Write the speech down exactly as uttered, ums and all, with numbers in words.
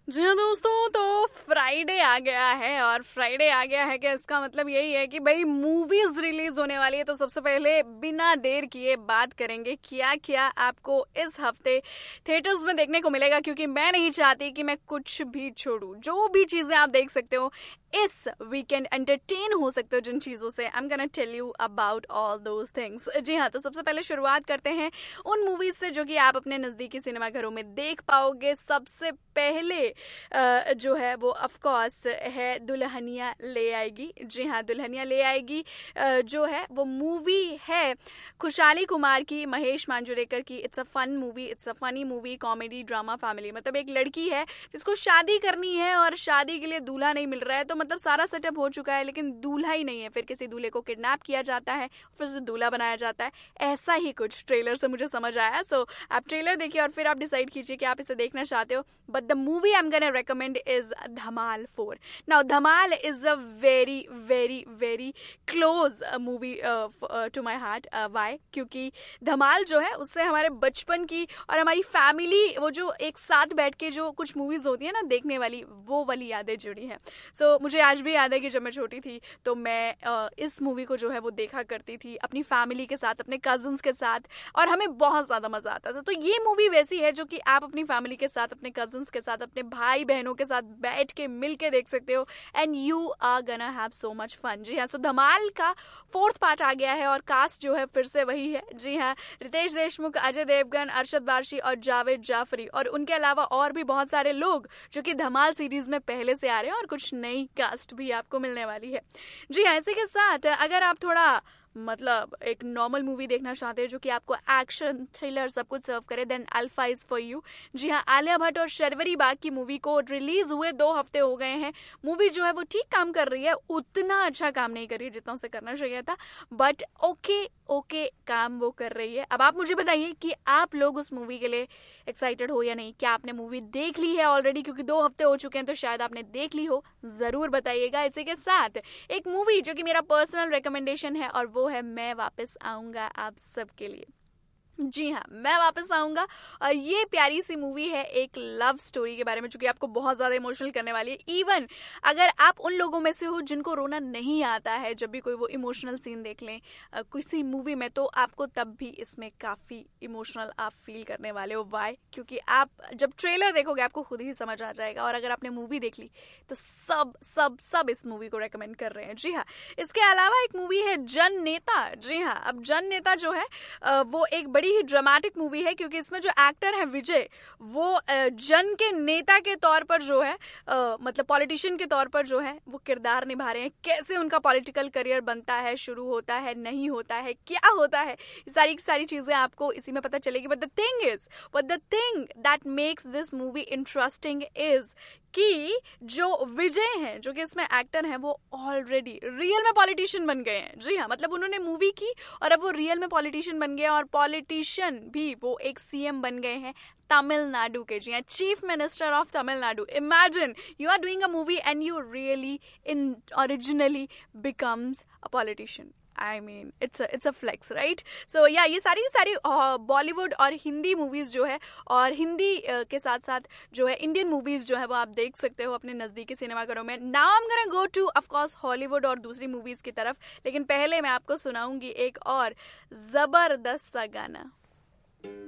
जी हाँ दोस्तों, तो फ्राइडे आ गया है और फ्राइडे आ गया है कि इसका मतलब यही है कि भाई मूवीज रिलीज होने वाली है। तो सबसे पहले बिना देर किए बात करेंगे क्या क्या आपको इस हफ्ते थिएटर्स में देखने को मिलेगा, क्योंकि मैं नहीं चाहती कि मैं कुछ भी छोड़ूं। जो भी चीजें आप देख सकते हो इस वीकेंड, एंटरटेन हो सकते हो जिन चीजों से, I am gonna tell you about all those things. जी हाँ, तो सबसे पहले शुरुआत करते हैं उन मूवीज से जो कि आप अपने नजदीकी सिनेमा घरों में देख पाओगे। सबसे पहले अ, जो है वो ऑफ कोर्स है दुल्हनिया ले आएगी। जी हाँ, दुल्हनिया ले आएगी अ, जो है वो मूवी है खुशहाली कुमार की, महेश मांजरेकर की। It's a fun movie, it's a funny movie, comedy drama family. मतलब एक लड़की है जिसको शादी करनी है और शादी के लिए दूल्हा नहीं मिल रहा है। तो मतलब सारा सेटअप हो चुका है लेकिन दूल्हा ही नहीं है। फिर किसी दूल्हे को किडनैप किया जाता है, फिर उसे दूल्हा बनाया जाता है। ऐसा ही कुछ ट्रेलर से मुझे समझ आया। सो so, आप ट्रेलर देखिए और फिर आप डिसाइड कीजिए कि आप इसे देखना चाहते हो। But the movie I am gonna recommend is Dhamal four. Now Dhamal is a very very very close uh, movie uh, f- uh, to my heart. uh, why? क्योंकि धमाल जो है उससे हमारे बचपन की और हमारी फैमिली, वो जो एक साथ बैठ के जो कुछ मूवीज होती है ना देखने वाली, वो वाली यादें जुड़ी हैं। सो so, मुझे आज भी याद है कि जब मैं छोटी थी तो मैं uh, इस मूवी को जो है वो देखा करती थी अपनी फैमिली के साथ, अपने कजन्स के साथ, और हमें बहुत ज्यादा मजा आता था। तो ये मूवी वैसी है जो कि आप अपनी फैमिली के साथ, अपने कजन्स के साथ, अपने भाई बहनों के साथ बैठ के मिल के देख सकते हो एंड यू आर गना हैव सो मच फन। जी हाँ, सो धमाल का फोर्थ पार्ट आ गया है और कास्ट जो है फिर से वही है। जी हाँ, रितेश देशमुख, अजय देवगन, अरशद वारसी और जावेद जाफरी, और उनके अलावा और भी बहुत सारे लोग जो कि धमाल सीरीज में पहले से आ रहे हैं, और कुछ नई कास्ट भी आपको मिलने वाली है। जी हाँ, इसी के साथ अगर आप थोड़ा मतलब एक नॉर्मल मूवी देखना चाहते हैं जो कि आपको एक्शन थ्रिलर सब कुछ सर्व करे, then alpha is for you. जी हाँ, आलिया भट्ट और शर्वरी बाग की मूवी को रिलीज हुए दो हफ्ते हो गए हैं। मूवी जो है वो ठीक काम कर रही है, उतना अच्छा काम नहीं कर रही है जितना उसे करना चाहिए था, बट ओके ओके काम वो कर रही है। अब आप मुझे बताइए कि आप लोग उस मूवी के लिए एक्साइटेड हो या नहीं। क्या आपने मूवी देख ली है ऑलरेडी? क्योंकि दो हफ्ते हो चुके हैं तो शायद आपने देख ली हो, जरूर बताइएगा। इसी के साथ एक मूवी जो कि मेरा पर्सनल रिकमेंडेशन है और वो है मैं वापस आऊंगा आप सबके लिए। जी हाँ, मैं वापस आऊंगा, और ये प्यारी सी मूवी है एक लव स्टोरी के बारे में जो कि आपको बहुत ज्यादा इमोशनल करने वाली है। इवन अगर आप उन लोगों में से हो जिनको रोना नहीं आता है जब भी कोई वो इमोशनल सीन देख लें अ, किसी मूवी में, तो आपको तब भी इसमें काफी इमोशनल आप फील करने वाले हो। वाई? क्योंकि आप जब ट्रेलर देखोगे आपको खुद ही समझ आ जाएगा, और अगर आपने मूवी देख ली तो सब सब सब इस मूवी को रेकमेंड कर रहे हैं। जी हाँ, इसके अलावा एक मूवी है जन नेता। जी हाँ, अब जन नेता जो है अ, वो एक बड़ी ही ड्रामेटिक मूवी है, क्योंकि इसमें जो एक्टर है विजय, वो अ, जन के नेता के तौर पर जो है अ, मतलब पॉलिटिशियन के तौर पर जो है वो किरदार निभा रहे हैं। कैसे उनका पॉलिटिकल करियर बनता है, शुरू होता है, नहीं होता है, क्या होता है, ये सारी सारी चीजें आपको इसी में पता चलेगी। But the thing is but the thing that makes this movie interesting is कि जो विजय हैं, जो कि इसमें एक्टर हैं, वो ऑलरेडी रियल में पॉलिटिशियन बन गए हैं। जी हाँ, मतलब उन्होंने मूवी की और अब वो रियल में पॉलिटिशियन बन गए, और पॉलिटिशियन भी वो एक सीएम बन गए हैं तमिलनाडु के। जी हाँ, chief minister of Tamil Nadu. Imagine you are doing a movie and you really in originally becomes a politician. I mean it's it's a flex, right? सो या ये सारी सारी बॉलीवुड और हिंदी मूवीज जो है, और हिंदी uh, के साथ साथ जो है इंडियन मूवीज जो है वो आप देख सकते हो अपने नजदीकी सिनेमाघरों में। Now I am gonna go two of course Hollywood और दूसरी मूवीज की तरफ, लेकिन पहले मैं आपको सुनाऊंगी एक और जबरदस्त सा गाना।